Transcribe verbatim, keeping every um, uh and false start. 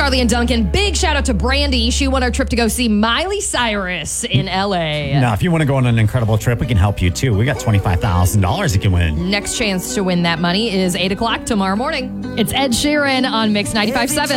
Carly and Duncan. Big shout out to Brandy. She won our trip to go see Miley Cyrus in L A. Now, if you want to go on an incredible trip, we can help you too. We got twenty-five thousand dollars you can win. Next chance to win that money is eight o'clock tomorrow morning. It's Ed Sheeran on Mix ninety-five point seven.